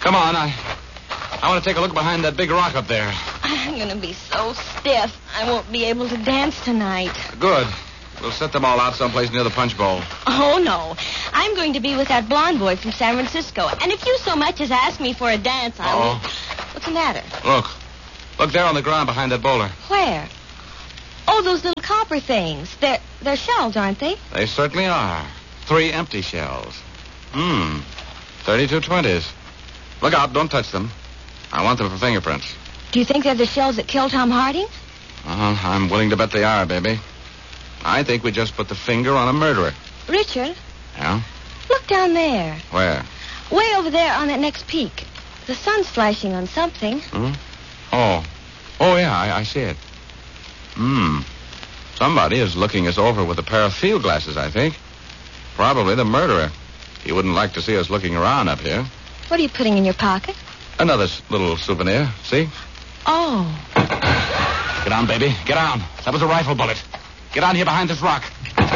Come on, I want to take a look behind that big rock up there. I'm going to be so stiff, I won't be able to dance tonight. Good. We'll set them all out someplace near the punch bowl. Oh, no. I'm going to be with that blonde boy from San Francisco. And if you so much as ask me for a dance, I will... What's the matter? Look. Look there on the ground behind that boulder. Where? Oh, those little copper things. They're shells, aren't they? They certainly are. 3 empty shells. 32 20s. Look out, don't touch them. I want them for fingerprints. Do you think they're the shells that killed Tom Harding? I'm willing to bet they are, baby. I think we just put the finger on a murderer. Richard? Yeah? Look down there. Where? Way over there on that next peak. The sun's flashing on something. Oh, yeah, I see it. Somebody is looking us over with a pair of field glasses, I think. Probably the murderer. He wouldn't like to see us looking around up here. What are you putting in your pocket? Another little souvenir, see? Oh. Get on, baby. Get on. That was a rifle bullet. Get on here behind this rock.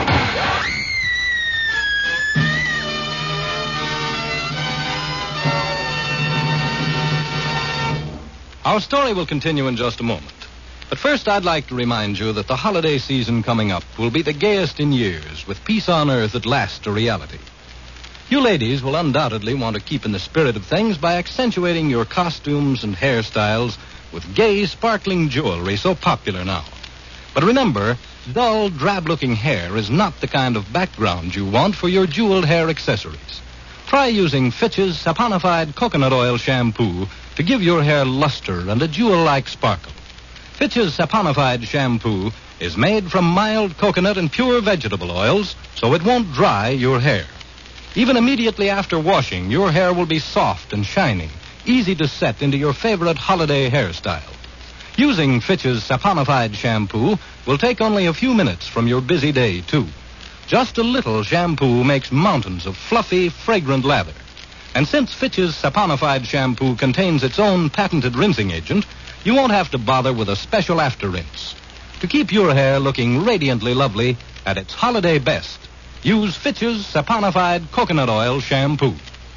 Our story will continue in just a moment. But first, I'd like to remind you that the holiday season coming up will be the gayest in years, with peace on earth at last a reality. You ladies will undoubtedly want to keep in the spirit of things by accentuating your costumes and hairstyles with gay, sparkling jewelry so popular now. But remember, dull, drab-looking hair is not the kind of background you want for your jeweled hair accessories. Try using Fitch's saponified coconut oil shampoo to give your hair luster and a jewel-like sparkle. Fitch's saponified shampoo is made from mild coconut and pure vegetable oils, so it won't dry your hair. Even immediately after washing, your hair will be soft and shining, easy to set into your favorite holiday hairstyle. Using Fitch's saponified shampoo will take only a few minutes from your busy day, too. Just a little shampoo makes mountains of fluffy, fragrant lather. And since Fitch's saponified shampoo contains its own patented rinsing agent, you won't have to bother with a special after rinse. To keep your hair looking radiantly lovely at its holiday best, use Fitch's saponified coconut oil shampoo.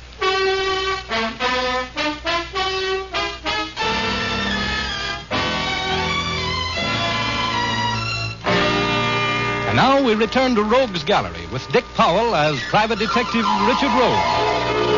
And now we return to Rogue's Gallery with Dick Powell as Private Detective Richard Rogue.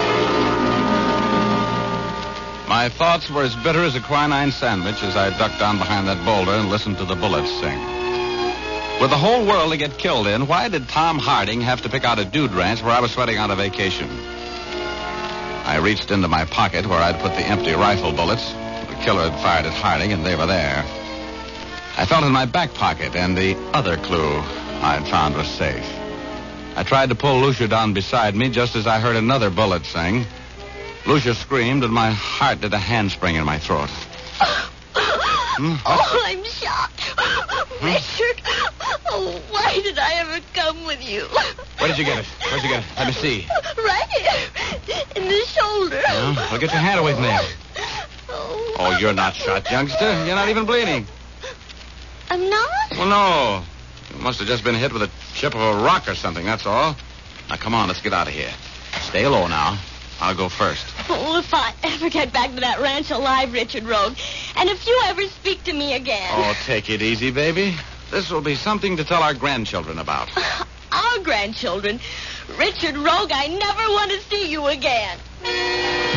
My thoughts were as bitter as a quinine sandwich as I ducked down behind that boulder and listened to the bullets sing. With the whole world to get killed in, why did Tom Harding have to pick out a dude ranch where I was sweating out a vacation? I reached into my pocket where I'd put the empty rifle bullets. The killer had fired at Harding, and they were there. I felt in my back pocket, and the other clue I'd found was safe. I tried to pull Lucia down beside me just as I heard another bullet sing. Lucia screamed, and my heart did a handspring in my throat. Oh, I'm shot. Richard, oh, why did I ever come with you? Where did you get it? Where'd you get it? Let me see. Right here, in the shoulder. Well, get your hand away from there. Oh, you're not shot, youngster. You're not even bleeding. I'm not? Well, no. You must have just been hit with a chip of a rock or something, that's all. Now, come on, let's get out of here. Stay low now. I'll go first. Oh, if I ever get back to that ranch alive, Richard Rogue, and if you ever speak to me again... Oh, take it easy, baby. This will be something to tell our grandchildren about. Our grandchildren? Richard Rogue, I never want to see you again.